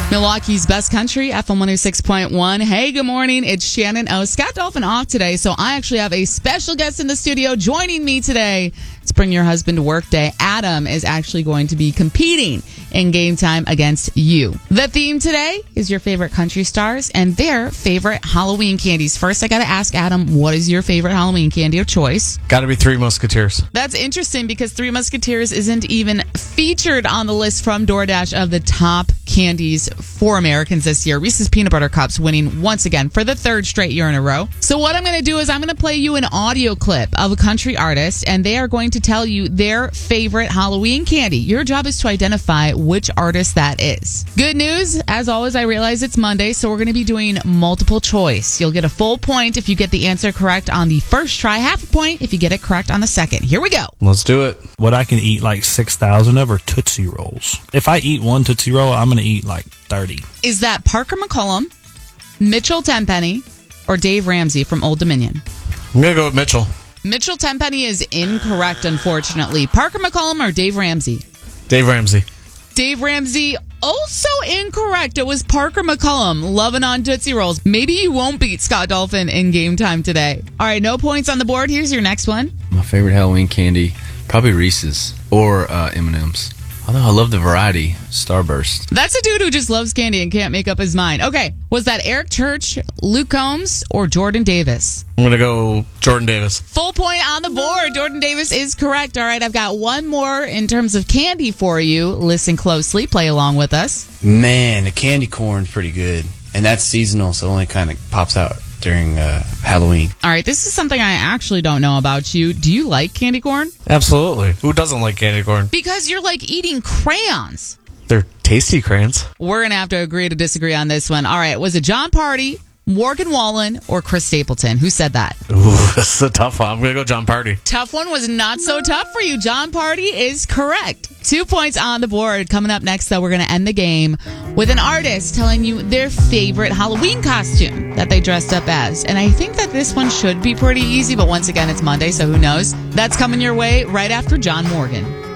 Milwaukee's best country, FM 106.1. Hey, good morning. It's Shannon O. Scott Dolphin off today, so I actually have a special guest in the studio joining me today. It's Bring Your Husband to Work Day. Adam is actually going to be competing in Game Time against you. The theme today is your favorite country stars and their favorite Halloween candies. First, I got to ask Adam, what is your favorite Halloween candy of choice? Got to be Three Musketeers. That's interesting because Three Musketeers isn't even featured on the list from DoorDash of the top candies for Americans this year. Reese's Peanut Butter Cups winning once again for the third straight year in a row. So what I'm going to do is I'm going to play you an audio clip of a country artist, and they are going to tell you their favorite Halloween candy. Your job is to identify which artist that is. Good news, as always, I realize it's Monday, so we're going to be doing multiple choice. You'll get a full point if you get the answer correct on the first try, half a point if you get it correct on the second. Here we go. Let's do it. What I can eat like 6,000 of are Tootsie Rolls. If I eat one Tootsie Roll, I'm going to eat like 30. Is that Parker McCollum, Mitchell Tenpenny, or Dave Ramsey from Old Dominion? I'm going to go with Mitchell. Mitchell Tenpenny is incorrect, unfortunately. Parker McCollum or Dave Ramsey? Dave Ramsey. Dave Ramsey, also incorrect. It was Parker McCollum, loving on Tootsie Rolls. Maybe you won't beat Scott Dolphin in Game Time today. All right, no points on the board. Here's your next one. My favorite Halloween candy, probably Reese's or M&M's. Although I love the variety, Starburst. That's a dude who just loves candy and can't make up his mind. Okay, was that Eric Church, Luke Combs, or Jordan Davis? I'm going to go Jordan Davis. Full point on the board. Jordan Davis is correct. All right, I've got one more in terms of candy for you. Listen closely. Play along with us. Man, the candy corn's pretty good. And that's seasonal, so it only kind of pops out during Halloween. All right, this is something I actually don't know about you. Do you like candy corn? Absolutely. Who doesn't like candy corn? Because you're like eating crayons. They're tasty crayons. We're going to have to agree to disagree on this one. All right, was it John Party, Morgan Wallen, or Chris Stapleton? Who said that? Ooh, this is a tough one. I'm going to go John Party. Tough one was not so tough for you. John Party is correct. 2 points on the board. Coming up next, though, we're going to end the game with an artist telling you their favorite Halloween costume that they dressed up as. And I think that this one should be pretty easy, but once again, it's Monday, so who knows? That's coming your way right after John Morgan.